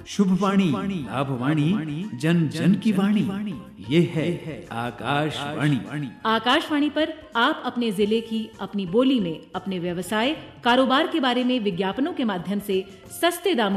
शुभवाणी, लाभवाणी, जन जन की वाणी, ये है आकाशवाणी। आकाशवाणी पर आप अपने जिले की अपनी बोली में अपने व्यवसाय कारोबार के बारे में विज्ञापनों के माध्यम से सस्ते दामों